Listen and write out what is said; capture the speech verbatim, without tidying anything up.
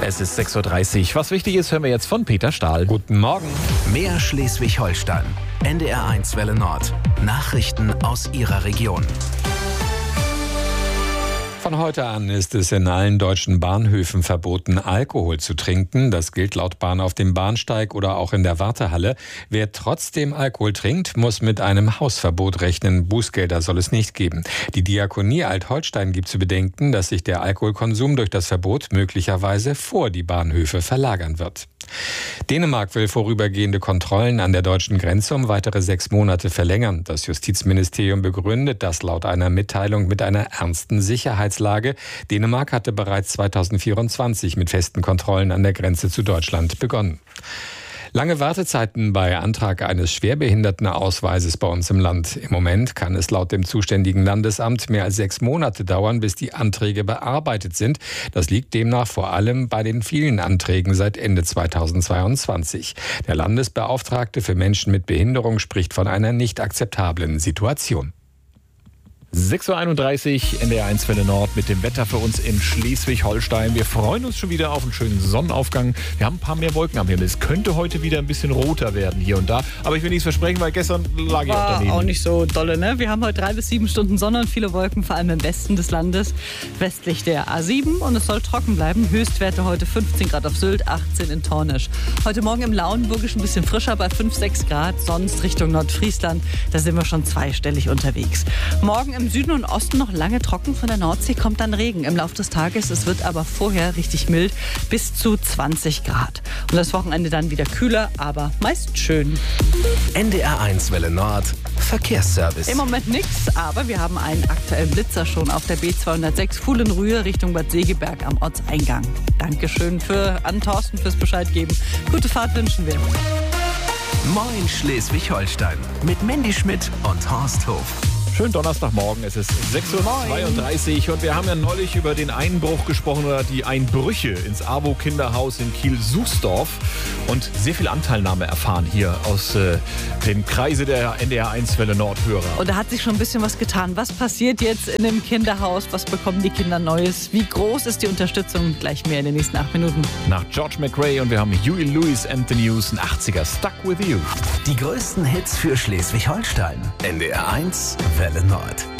Es ist sechs Uhr dreißig. Was wichtig ist, hören wir jetzt von Peter Stahl. Guten Morgen. Mehr Schleswig-Holstein. N D R eins Welle Nord. Nachrichten aus Ihrer Region. Von heute an ist es in allen deutschen Bahnhöfen verboten, Alkohol zu trinken. Das gilt laut Bahn auf dem Bahnsteig oder auch in der Wartehalle. Wer trotzdem Alkohol trinkt, muss mit einem Hausverbot rechnen. Bußgelder soll es nicht geben. Die Diakonie Alt-Holstein gibt zu bedenken, dass sich der Alkoholkonsum durch das Verbot möglicherweise vor die Bahnhöfe verlagern wird. Dänemark will vorübergehende Kontrollen an der deutschen Grenze um weitere sechs Monate verlängern. Das Justizministerium begründet das laut einer Mitteilung mit einer ernsten Sicherheitslage. Dänemark hatte bereits zweitausendvierundzwanzig mit festen Kontrollen an der Grenze zu Deutschland begonnen. Lange Wartezeiten bei Antrag eines Schwerbehindertenausweises bei uns im Land. Im Moment kann es laut dem zuständigen Landesamt mehr als sechs Monate dauern, bis die Anträge bearbeitet sind. Das liegt demnach vor allem bei den vielen Anträgen seit Ende zweitausendzweiundzwanzig. Der Landesbeauftragte für Menschen mit Behinderung spricht von einer nicht akzeptablen Situation. sechs Uhr einunddreißig, N D R eins Welle Nord mit dem Wetter für uns in Schleswig-Holstein. Wir freuen uns schon wieder auf einen schönen Sonnenaufgang. Wir haben ein paar mehr Wolken am Himmel. Es könnte heute wieder ein bisschen roter werden hier und da. Aber ich will nichts versprechen, weil gestern lag ich auch daneben. Auch nicht so dolle, ne? Wir haben heute drei bis sieben Stunden Sonne und viele Wolken, vor allem im Westen des Landes, westlich der A sieben. Und es soll trocken bleiben. Höchstwerte heute fünfzehn Grad auf Sylt, achtzehn in Tornisch. Heute Morgen im Lauenburgisch ein bisschen frischer bei fünf, sechs Grad. Sonst Richtung Nordfriesland, da sind wir schon zweistellig unterwegs. Morgen im Süden und Osten noch lange trocken. Von der Nordsee kommt dann Regen im Laufe des Tages. Es wird aber vorher richtig mild, bis zu zwanzig Grad. Und das Wochenende dann wieder kühler, aber meist schön. N D R eins Welle Nord. Verkehrsservice. Im Moment nichts, aber wir haben einen aktuellen Blitzer schon auf der B zweihundertsechs Fuhlen-Rühe Richtung Bad Segeberg am Ortseingang. Dankeschön für, an Thorsten fürs Bescheid geben. Gute Fahrt wünschen wir. Moin Schleswig-Holstein. Mit Mandy Schmidt und Horst Hof. Schönen Donnerstagmorgen, es ist sechs Uhr zweiunddreißig und wir haben ja neulich über den Einbruch gesprochen oder die Einbrüche ins AWO-Kinderhaus in Kiel-Suchsdorf und sehr viel Anteilnahme erfahren hier aus äh, dem Kreise der N D R eins Welle Nord-Hörer. Und da hat sich schon ein bisschen was getan. Was passiert jetzt in dem Kinderhaus? Was bekommen die Kinder Neues? Wie groß ist die Unterstützung? Gleich mehr in den nächsten acht Minuten. Nach George McRae und wir haben Huey Lewis and the News, ein achtziger, Stuck With You. Die größten Hits für Schleswig-Holstein. N D R eins Welle Nord.